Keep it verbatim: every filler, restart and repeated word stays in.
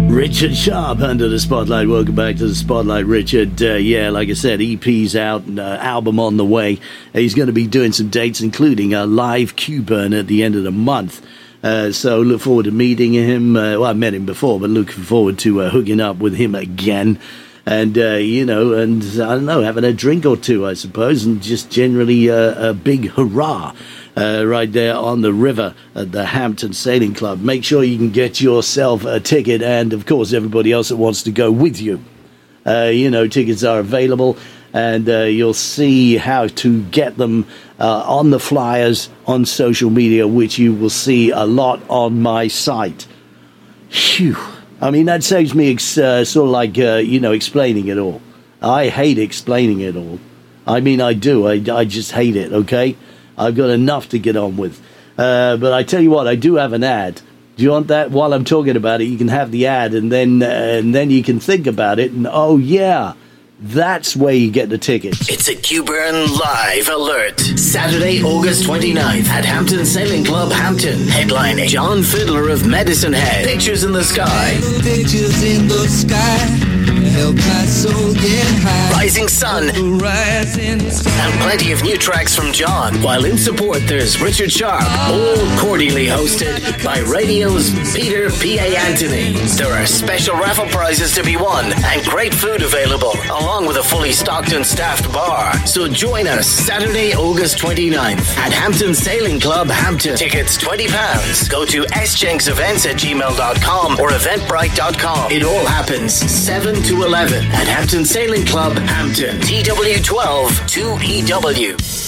Richard Sharp under the spotlight. Welcome back to the spotlight, Richard. Uh, yeah, like I said, E P's out, and, uh, album on the way. He's going to be doing some dates, including a live Q-Burn at the end of the month. Uh, so look forward to meeting him. Uh, well, I met him before, but looking forward to uh, hooking up with him again. And, uh, you know, and I don't know, having a drink or two, I suppose, and just generally uh, a big hurrah. Uh, right there on the river at the Hampton Sailing Club. Make sure you can get yourself a ticket, and of course everybody else that wants to go with you. Uh, you know, tickets are available, and uh, you'll see how to get them uh, on the flyers on social media, which you will see a lot on my site. Phew. I mean, that saves me ex- uh, sort of like, uh, you know, explaining it all. I hate explaining it all. I mean, I do. I, I just hate it, okay? I've got enough to get on with. Uh, but I tell you what, I do have an ad. Do you want that? While I'm talking about it, you can have the ad, and then uh, and then you can think about it, and oh yeah, that's where you get the tickets. It's a Q-Burn Live Alert. Saturday, August twenty-ninth at Hampton Sailing Club, Hampton. Headlining John Fiddler of Medicine Head. Pictures in the Sky. Pictures in the sky. Help my soul get high. Rising Sun. Rising sun. And plenty of new tracks from John. While in support, there's Richard Sharp. All cordially hosted by radio's Peter P A. Anthony. There are special raffle prizes to be won and great food available, along with a fully stocked and staffed bar. So join us Saturday, August twenty-ninth at Hampton Sailing Club, Hampton. Tickets twenty pounds. Go to s jenks events at gmail dot com or eventbrite dot com. It all happens seven to eleven at Hampton Sailing Club, Hampton. T W twelve two E W.